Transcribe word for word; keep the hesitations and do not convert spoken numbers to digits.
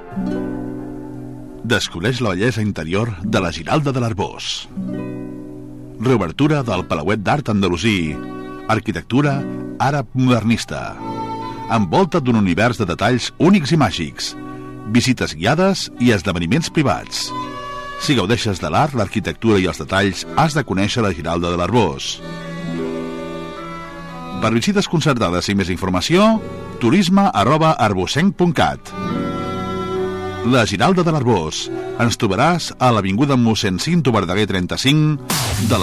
Descobreix la bellesa interior de la Giralda de l'Arboç. Reobertura del Palauet d'Art Andalusí. Arquitectura àrab modernista. Envolta't d'un univers de detalls únics i màgics. Visites guiades i esdeveniments privats. Si gaudeixes de l'art, l'arquitectura i els detalls, has de conèixer la Giralda de l'Arboç. Per visites concertades i més informació, turisme arroba arbocenc punt cat. La Giralda de l'Arboç. Ens trobaràs a l'avinguda mossèn Cinto Verdaguer trenta-cinc de la